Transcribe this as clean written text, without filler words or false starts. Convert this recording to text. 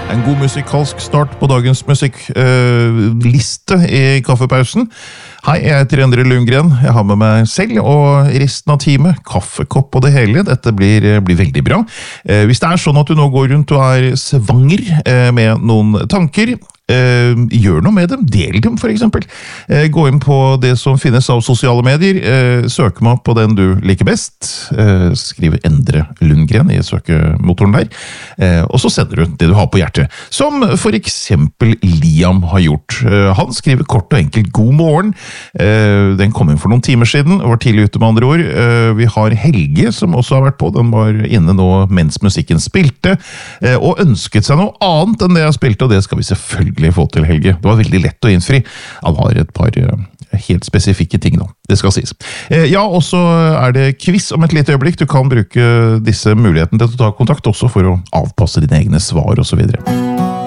En god musikalsk start på dagens musikkliste i kaffepausen. Hei, jeg heter Endre Lundgren. Jeg har med meg selv og resten av teamet, kaffekopp og det hele. Dette blir veldig bra. Hvis det er sånn at du nå går rundt og er svanger med noen tanker, gjør noe med dem, del dem for eksempel. Gå inn på det som finnes av sosiale medier, søk meg opp på den du liker best, skriv Endre Lundgren i søkemotoren der, og så sender du det du har på hjertet, som for eksempel Liam har gjort. Han skriver kort og enkelt god morgen. Den kom inn for noen timer siden, var tidlig ute med andre ord. Vi har Helge som også har vært på, den var inne nå mens musikken spilte, og ønsket seg noe annet enn det jeg spilte, og det skal vi selvfølgelig få til, Helge. Det var veldig lett å innfri. Han har et par helt spesifikke ting nå. Det skal sies. Ja, og så er det quiz om et lite øyeblikk. Du kan bruke disse mulighetene til å ta kontakt også for å avpasse dine egne svar og så videre.